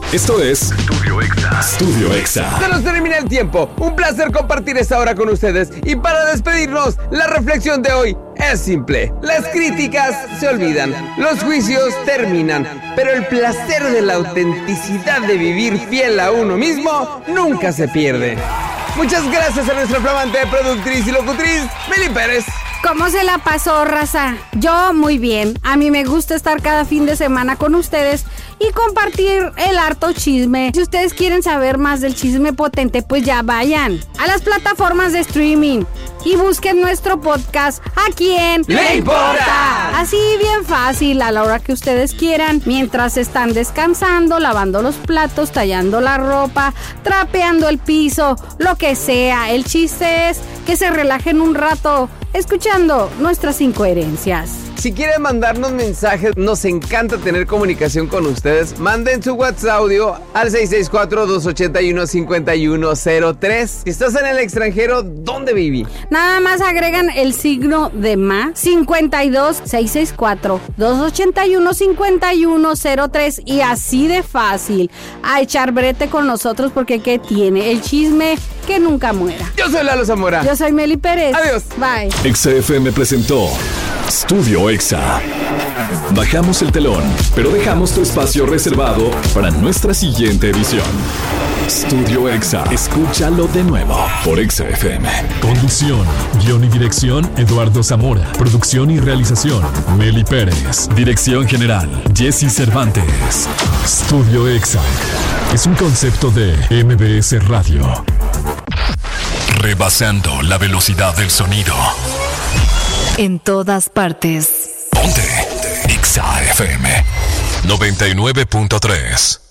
Esto es Estudio Exa. Estudio Exa. Se nos termina el tiempo. Un placer compartir esta hora con ustedes. Y para despedirnos, la reflexión de hoy es simple. Las críticas se olvidan, los juicios terminan, pero el placer de la autenticidad de vivir fiel a uno mismo nunca se pierde. Muchas gracias a nuestra flamante productriz y locutriz, Meli Pérez. ¿Cómo se la pasó, raza? Yo muy bien. A mí me gusta estar cada fin de semana con ustedes y compartir el harto chisme. Si ustedes quieren saber más del chisme potente, pues ya vayan a las plataformas de streaming y busquen nuestro podcast ¿A quién le importa? Así bien fácil, a la hora que ustedes quieran, mientras están descansando, lavando los platos, tallando la ropa, trapeando el piso, lo que sea. El chiste es que se relajen un rato escuchando nuestras incoherencias. Si quieren mandarnos mensajes, nos encanta tener comunicación con ustedes. Manden su WhatsApp audio al 664-281-5103. Si estás en el extranjero, ¿dónde viví? Nada más agregan el signo de más 52 664 281 5103 y así de fácil a echar brete con nosotros, porque ¿qué tiene? El chisme que nunca muera. Yo soy Lalo Zamora. Yo soy Meli Pérez. Adiós. Bye. Exa FM presentó Estudio Exa. Bajamos el telón, pero dejamos tu espacio reservado para nuestra siguiente edición. Estudio Exa. Escúchalo de nuevo por Exa FM. Conducción, guión y dirección, Eduardo Zamora. Producción y realización, Meli Pérez. Dirección general, Jessy Cervantes. Estudio Exa es un concepto de MBS Radio. Rebasando la velocidad del sonido. En todas partes. Ponte Exa FM 99.3.